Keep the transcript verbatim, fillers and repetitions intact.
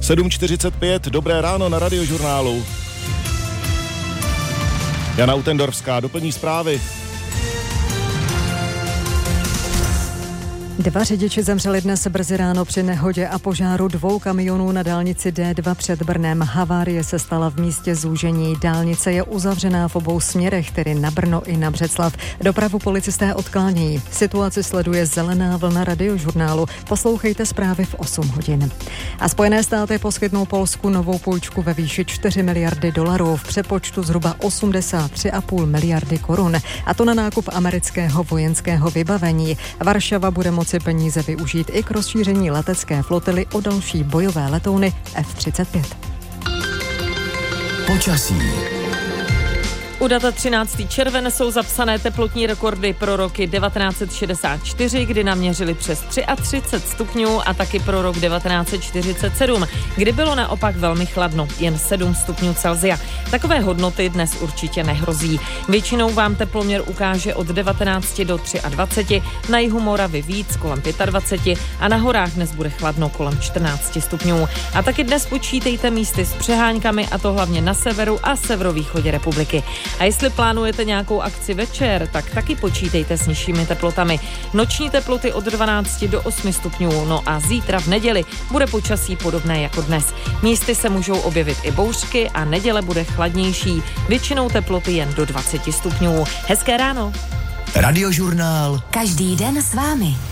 sedm čtyřicet pět, dobré ráno na Radiožurnálu. Jana Utendorfská doplní zprávy. Dva řidiči zemřeli dnes brzy ráno při nehodě a požáru dvou kamionů na dálnici D dva před Brnem. Havárie se stala v místě zúžení. Dálnice je uzavřená v obou směrech, tedy na Brno i na Břeclav. Dopravu policisté odklánějí. Situaci sleduje zelená vlna Radiožurnálu. Poslouchejte zprávy v osm hodin. A Spojené státy poskytnou Polsku novou půjčku ve výši čtyři miliardy dolarů, v přepočtu zhruba osmdesát tři a půl miliardy korun. A to na nákup amerického vojenského vybavení. Varšava bude moci peníze využít i k rozšíření letecké flotily o další bojové letouny F třicet pět. Počasí. U data třináctého června jsou zapsané teplotní rekordy pro roky devatenáct set šedesát čtyři, kdy naměřili přes třicet tři stupňů, a taky pro rok devatenáct set čtyřicet sedm, kdy bylo naopak velmi chladno, jen sedm stupňů Celsia. Takové hodnoty dnes určitě nehrozí. Většinou vám teploměr ukáže od devatenáct do dvacet tři, na jihu Moravy víc kolem dvacet pět a na horách dnes bude chladno kolem čtrnáct stupňů. A taky dnes počítejte místy s přeháňkami, a to hlavně na severu a severovýchodě republiky. A jestli plánujete nějakou akci večer, tak taky počítejte s nižšími teplotami. Noční teploty od dvanáct do osmi stupňů, no a zítra v neděli bude počasí podobné jako dnes. Místy se můžou objevit i bouřky a neděle bude chladnější, většinou teploty jen do dvacet stupňů. Hezké ráno. Radiožurnál. Každý den s vámi.